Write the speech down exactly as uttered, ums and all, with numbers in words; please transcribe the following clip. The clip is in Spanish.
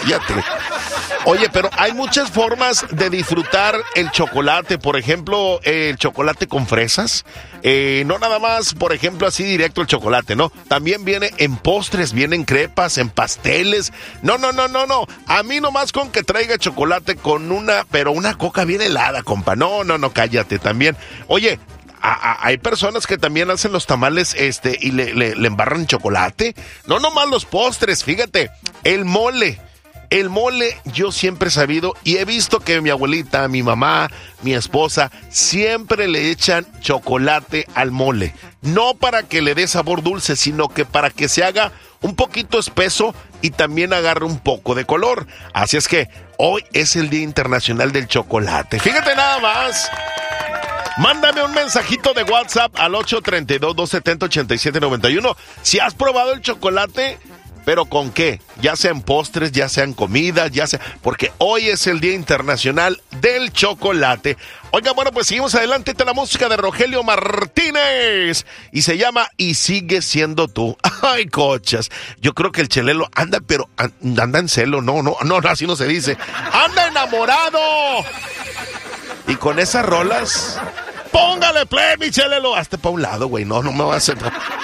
cállate. Oye, pero hay muchas formas de disfrutar el chocolate. Por ejemplo, el chocolate con fresas. Eh, no nada más, por ejemplo, así directo el chocolate, ¿no? También viene en postres, viene en crepas, en pasteles. No, no, no, no, no. A mí nomás con que traiga chocolate con una, pero una coca bien helada, compa. No, no, no, cállate también. Oye, a, a, hay personas que también hacen los tamales este y le, le, le embarran chocolate. No nomás los postres, fíjate. El mole. El mole yo siempre he sabido y he visto que mi abuelita, mi mamá, mi esposa, siempre le echan chocolate al mole. No para que le dé sabor dulce, sino que para que se haga un poquito espeso y también agarre un poco de color. Así es que hoy es el Día Internacional del Chocolate. Fíjate nada más. Mándame un mensajito de WhatsApp al ocho tres dos, dos siete cero, ocho siete nueve uno. Si has probado el chocolate, ¿pero con qué? Ya sean postres, ya sean comidas, ya sea... Porque hoy es el Día Internacional del Chocolate. Oiga, bueno, pues seguimos adelante. Esta es la música de Rogelio Martínez. Y se llama Y Sigue Siendo Tú. Ay, cochas. Yo creo que el Chelelo anda, pero... Anda en celo. No, no, no, así no se dice. ¡Anda enamorado! Y con esas rolas... ¡Póngale play, mi Chelelo! Hazte pa' un lado, güey. No, no me vas a hacer...